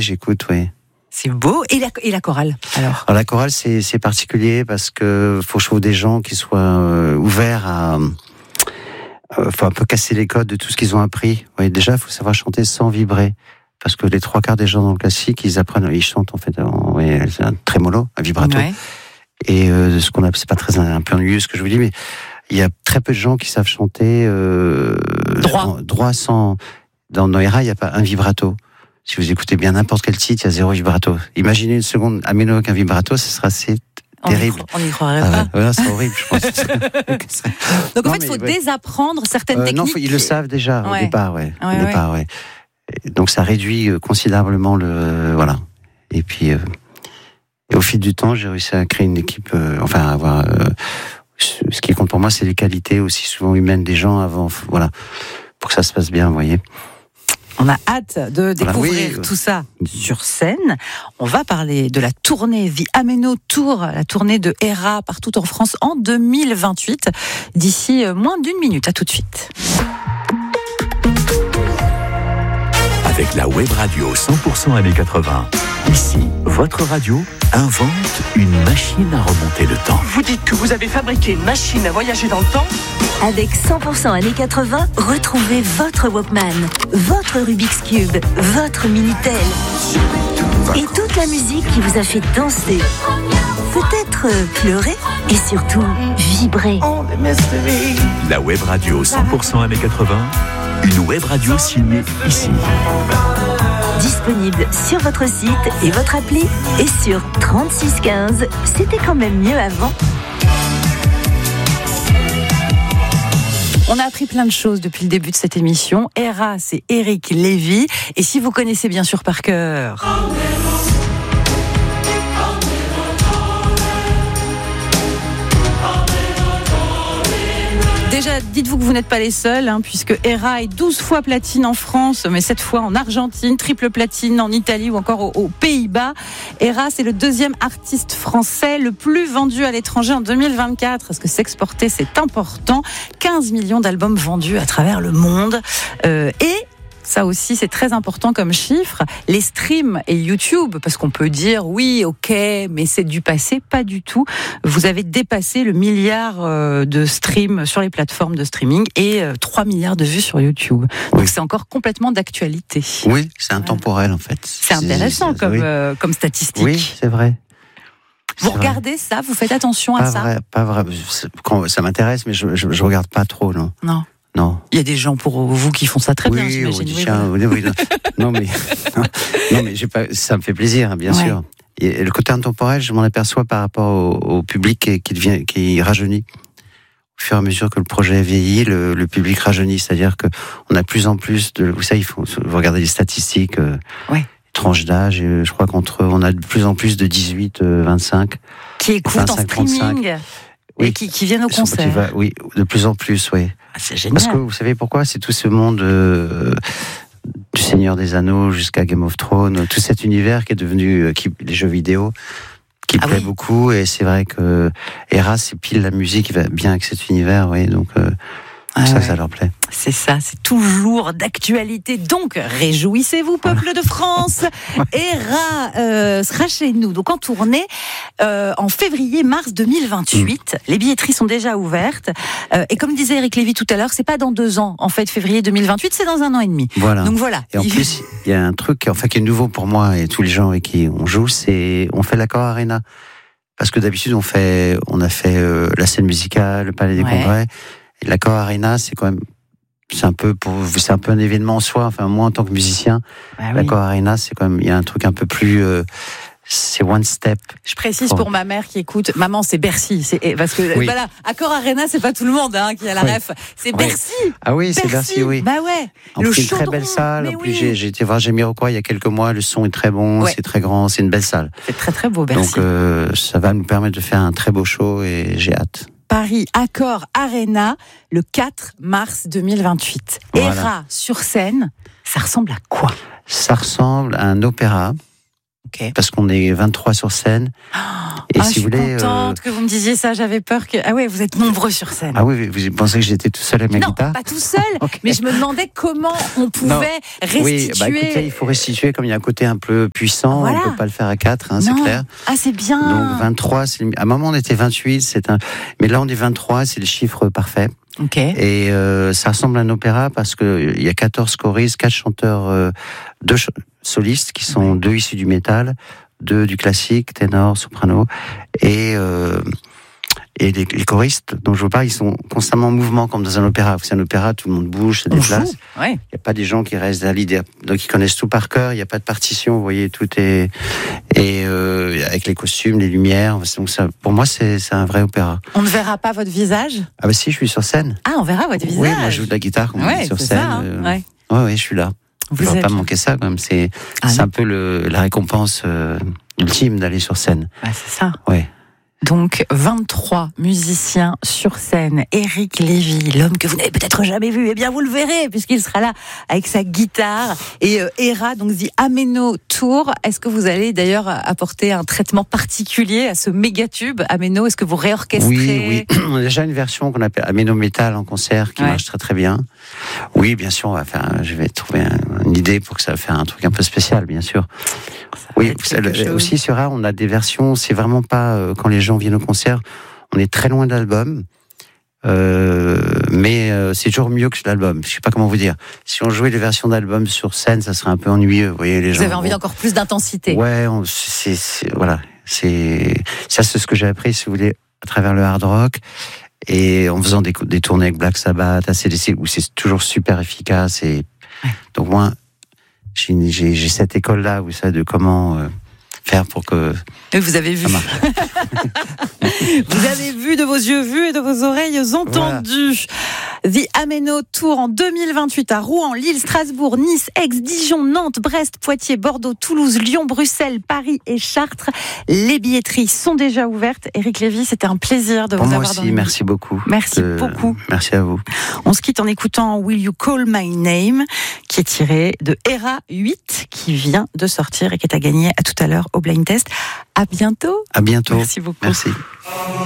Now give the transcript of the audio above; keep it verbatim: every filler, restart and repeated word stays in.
j'écoute, oui. C'est beau. Et la, et la chorale, alors, alors la chorale, c'est, c'est particulier parce que faut que je trouve des gens qui soient euh, ouverts à... Euh, faut un peu casser les codes de tout ce qu'ils ont appris. Oui, déjà, il faut savoir chanter sans vibrer. Parce que les trois quarts des gens dans le classique, ils apprennent, ils chantent en fait, en, oui, c'est un trémolo, un vibrato. Ouais. Et euh, ce qu'on appelle, c'est pas très un peu ennuyeux ce que je vous dis, mais il y a très peu de gens qui savent chanter euh, droit. En, droit sans. Dans Noéra, il n'y a pas un vibrato. Si vous écoutez bien n'importe quel titre, il y a zéro vibrato. Imaginez une seconde à Méno avec un vibrato, ce sera assez terrible. On n'y croirait ah, pas. Ouais, ouais, c'est horrible, je pense. Donc en non, fait, il faut ouais. désapprendre certaines euh, techniques. Non, faut, ils le savent déjà ouais. au départ, ouais. ouais, au départ, ouais. ouais. Donc ça réduit considérablement le euh, voilà. Et puis euh, et au fil du temps, j'ai réussi à créer une équipe, euh, enfin à avoir. Euh, ce qui compte pour moi, c'est les qualités aussi souvent humaines des gens avant, voilà, pour que ça se passe bien, vous voyez. On a hâte de découvrir voilà, oui. tout ça sur scène. On va parler de la tournée The Ameno Tour, la tournée de Héra partout en France en deux mille vingt-huit. D'ici moins d'une minute, à tout de suite. Avec la web radio cent pour cent années quatre-vingts. Ici, votre radio invente une machine à remonter le temps. Vous dites que vous avez fabriqué une machine à voyager dans le temps ? Avec cent pour cent années quatre-vingts, retrouvez votre Walkman, votre Rubik's Cube, votre Minitel et toute la musique qui vous a fait danser, peut-être pleurer et surtout vibrer. La web radio cent pour cent années quatre-vingts, une web radio signée ici. Disponible sur votre site et votre appli et sur trente-six quinze. C'était quand même mieux avant. On a appris plein de choses depuis le début de cette émission. Héra, c'est Eric Lévy. Et si vous connaissez bien sûr par cœur... Déjà, dites-vous que vous n'êtes pas les seuls, hein, puisque Héra est douze fois platine en France, mais cette fois en Argentine, triple platine en Italie ou encore aux, aux Pays-Bas. Héra, c'est le deuxième artiste français le plus vendu à l'étranger en deux mille vingt-quatre. Parce que s'exporter, c'est important. quinze millions d'albums vendus à travers le monde. Euh, et... Ça aussi, c'est très important comme chiffre. Les streams et YouTube, parce qu'on peut dire oui, ok, mais c'est du passé, pas du tout. Vous avez dépassé le milliard de streams sur les plateformes de streaming et trois milliards de vues sur YouTube. Donc oui. C'est encore complètement d'actualité. Oui, c'est intemporel en fait. C'est intéressant c'est, c'est, comme, oui. euh, comme statistique. Oui, c'est vrai. Vous c'est regardez vrai. Ça, vous faites attention pas à ça vrai, Pas vrai, quand, ça m'intéresse, mais je, je, je regarde pas trop, non. Non. Non. Il y a des gens pour vous qui font ça très oui, bien, j'imagine. Oui, tiens, oui, oui, non. non, mais, non, mais j'ai pas, ça me fait plaisir, bien ouais. sûr. Et le côté intemporel, je m'en aperçois par rapport au, au public qui, qui, devient, qui rajeunit. Au fur et à mesure que le projet vieillit, le, le public rajeunit. C'est-à-dire qu'on a de plus en plus de... Vous savez, il faut vous regardez les statistiques, euh, ouais. tranches d'âge, et je crois qu'entre... On a de plus en plus de dix-huit à vingt-cinq. Qui écoutent en streaming. Oui, et qui, qui viennent au concert. Va, oui, de plus en plus, oui. Ah, c'est génial. Parce que vous savez pourquoi ? C'est tout ce monde euh, du Seigneur des Anneaux jusqu'à Game of Thrones, tout cet univers qui est devenu euh, qui, les jeux vidéo, qui ah plaît oui. beaucoup. Et c'est vrai que Héra, c'est pile la musique qui va bien avec cet univers, oui. Donc euh, ah ça, ouais. ça leur plaît. C'est ça, c'est toujours d'actualité. Donc, réjouissez-vous, peuple de France. Héra euh, sera chez nous, donc en tournée, euh, en février-mars deux mille vingt-huit. Mmh. Les billetteries sont déjà ouvertes. Euh, et comme disait Eric Lévy tout à l'heure, c'est pas dans deux ans, en fait, février deux mille vingt-huit, c'est dans un an et demi. Voilà. Donc voilà. Et en plus, il y a un truc enfin, qui est nouveau pour moi et tous les gens avec qui on joue, c'est on fait l'Accor Arena. Parce que d'habitude, on, fait, on a fait euh, la scène musicale, le Palais des ouais. Congrès. Et l'Accor Arena, c'est quand même, c'est un peu pour, c'est un peu un événement en soi. Enfin, moi, en tant que musicien, ah oui. l'Accor Arena, c'est quand même, il y a un truc un peu plus, euh, c'est one step. Je précise pour, pour ma mère qui écoute, maman, c'est Bercy. C'est, parce que, oui. voilà, Accor Arena, c'est pas tout le monde, hein, qui a la oui. ref. C'est oui. Bercy. Ah oui, Bercy. c'est Bercy, oui. Bah ouais. En le plus, une très belle salle. En plus, oui. j'ai, j'ai été voir Jamiroquai il y a quelques mois. Le son est très bon, ouais. c'est très grand, c'est une belle salle. C'est très très beau, Bercy. Donc, euh, ça va nous permettre de faire un très beau show et j'ai hâte. Paris Accor Arena, le quatre mars deux mille vingt-huit. Voilà. Héra sur scène, ça ressemble à quoi ? Ça ressemble à un opéra Okay. Parce qu'on est vingt-trois sur scène. Oh, et ah, si je vous suis voulez, contente euh... que vous me disiez ça. J'avais peur que. Ah ouais, vous êtes nombreux sur scène. Ah oui, vous pensez que j'étais tout seul avec ma non, guitare? pas tout seul. Okay. Mais je me demandais comment on pouvait non. restituer. Oui, bah écoutez, il faut restituer comme il y a un côté un peu puissant. Voilà. On peut pas le faire à quatre, hein, c'est clair. Ah, c'est bien. Donc vingt-trois, c'est... à un moment on était vingt-huit, c'est un. Mais là on est vingt-trois, c'est le chiffre parfait. Ok. Et euh, ça ressemble à un opéra parce que il y a quatorze choristes, quatre chanteurs, euh, deux ch- solistes qui sont ouais. deux issus du métal, deux du classique, ténor, soprano, et euh, et les, les choristes dont je vous parle, ils sont constamment en mouvement comme dans un opéra. C'est un opéra, tout le monde bouge, se déplace. Ouais. Il n'y a pas des gens qui restent à l'idée, donc ils connaissent tout par cœur. Il n'y a pas de partition, vous voyez, tout est et euh, avec les costumes, les lumières. Donc ça, pour moi, c'est c'est un vrai opéra. On ne verra pas votre visage? Ah bah si, je suis sur scène. Ah, on verra votre visage. Oui, moi je joue de la guitare quand ouais, on est sur c'est scène. Ça, hein euh, ouais. ouais, ouais, je suis là. Vous ne va êtes... pas manquer ça quand même. C'est ah, c'est un peu le la récompense euh, ultime d'aller sur scène. Ah, c'est ça. Ouais. Donc, vingt-trois musiciens sur scène. Éric Lévy, l'homme que vous n'avez peut-être jamais vu, eh bien, vous le verrez, puisqu'il sera là avec sa guitare. Et euh, Hera, donc, dit Ameno Tour. Est-ce que vous allez d'ailleurs apporter un traitement particulier à ce méga tube Ameno? Est-ce que vous réorchestrez? Oui, oui. On a déjà une version qu'on appelle Ameno Metal en concert qui ouais. marche très très bien. Oui, bien sûr, on va faire, je vais trouver un, une idée pour que ça fasse un truc un peu spécial, bien sûr. Oui, aussi sur Art, on a des versions, c'est vraiment pas, euh, quand les gens viennent au concert, on est très loin de l'album, euh, mais euh, c'est toujours mieux que l'album. Je sais pas comment vous dire. Si on jouait les versions d'album sur scène, ça serait un peu ennuyeux, vous voyez, les vous gens. Vous avez envie bon, d'encore plus d'intensité. Ouais, on, c'est, c'est, voilà, c'est, ça c'est ce que j'ai appris, si vous voulez, à travers le hard rock. Et en faisant des, des tournées avec Black Sabbath, A C D C, où c'est toujours super efficace. Et donc moi, j'ai, j'ai, j'ai cette école-là, vous savez, de comment euh, faire pour que... Et vous avez vu. Vous avez vu de vos yeux vus et de vos oreilles entendues. Voilà. The Ameno Tour en deux mille vingt-huit à Rouen, Lille, Strasbourg, Nice, Aix, Dijon, Nantes, Brest, Poitiers, Bordeaux, Toulouse, Lyon, Bruxelles, Paris et Chartres. Les billetteries sont déjà ouvertes. Éric Lévy, c'était un plaisir de pour vous moi avoir aussi, dans le... merci beaucoup. Merci euh, beaucoup. Merci à vous. On se quitte en écoutant Will You Call My Name, qui est tiré de Hera huit, qui vient de sortir et qui est à gagner à tout à l'heure au Blind Test. À bientôt. À bientôt. Merci beaucoup. Merci.